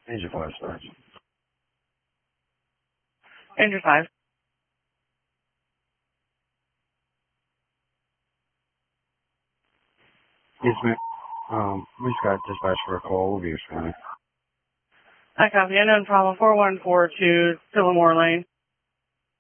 Angel 5 stars. Angel 5. Yes, ma'am. We just got dispatched for a call. We'll be responding. I copy. Unknown problem 4142 Silvermore Lane.